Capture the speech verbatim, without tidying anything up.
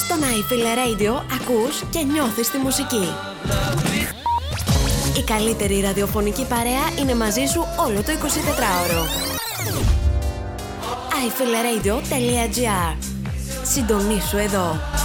Στον iFeel Radio ακούς και νιώθεις τη μουσική. Η καλύτερη ραδιοφωνική παρέα είναι μαζί σου όλο το εικοσιτετράωρο. άι φι ελ radio τελεία τζι άρ. Συντονίσου εδώ.